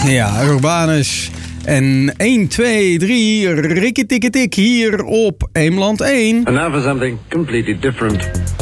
Ja, Urbanus. En 1, 2, 3, rikketikketik hier op Eemland 1. And now for something completely different.